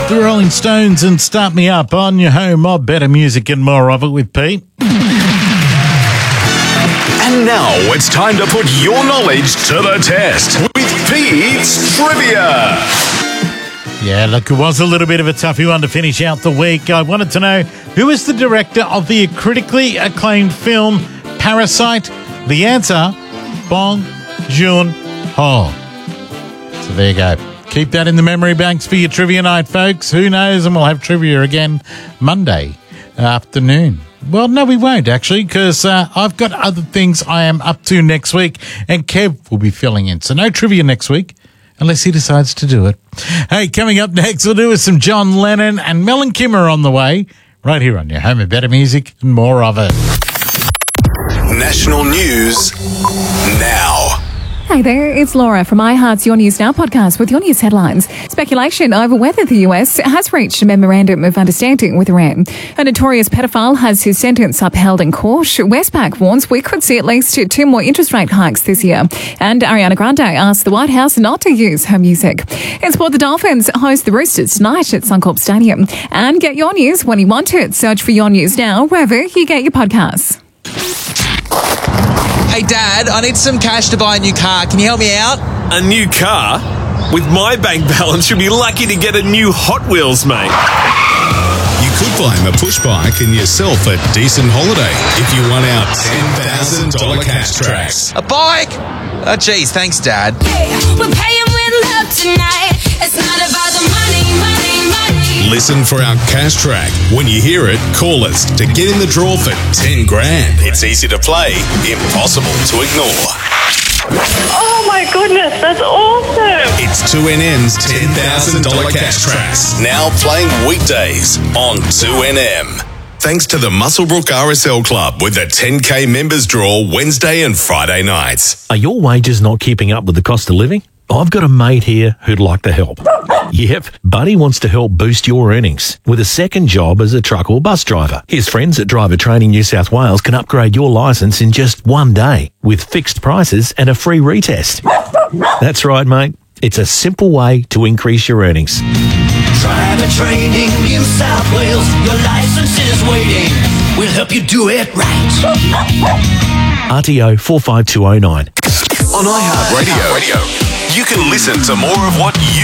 The Rolling Stones and Start Me Up on your home of better music and more of it with Pete. And now it's time to put your knowledge to the test with Pete's Trivia. Yeah, look, it was a little bit of a toughie one to finish out the week. I wanted to know who is the director of the critically acclaimed film Parasite? The answer, Bong Joon-ho. So there you go. Keep that in the memory banks for your trivia night, folks. Who knows? And we'll have trivia again Monday afternoon. Well, no, we won't, actually, because I've got other things I am up to next week, and Kev will be filling in. So no trivia next week, unless he decides to do it. Hey, coming up next, we'll do with some John Lennon and Mel and Kim are on the way, right here on your home of better music and more of it. National news now. Hey there, it's Laura from iHeart's Your News Now podcast with your news headlines. Speculation over whether the US has reached a memorandum of understanding with Iran. A notorious pedophile has his sentence upheld in court. Westpac warns we could see at least 2 more interest rate hikes this year. And Ariana Grande asked the White House not to use her music. In sport, the Dolphins host the Roosters tonight at Suncorp Stadium. And get your news when you want it. Search for Your News Now wherever you get your podcasts. Hey, Dad, I need some cash to buy a new car. Can you help me out? A new car? With my bank balance, you'll be lucky to get a new Hot Wheels, mate. You could buy him a push bike and yourself a decent holiday if you won our $10,000 cash tracks. A bike? Oh, geez, thanks, Dad. Hey, we're paying with love tonight. It's not about the money, money, money. Listen for our cash track. When you hear it, call us to get in the draw for 10 grand. It's easy to play, impossible to ignore. Oh my goodness, that's awesome. It's 2NM's $10,000 cash tracks. Now playing weekdays on 2NM. Thanks to the Muswellbrook RSL Club with a 10K members draw Wednesday and Friday nights. Are your wages not keeping up with the cost of living? I've got a mate here who'd like to help. Yep, Buddy wants to help boost your earnings with a second job as a truck or bus driver. His friends at Driver Training New South Wales can upgrade your licence in just 1 day with fixed prices and a free retest. That's right, mate. It's a simple way to increase your earnings. Driver Training New South Wales, your licence is waiting. We'll help you do it right. RTO 45209. On iHeartRadio, you can listen to more of what you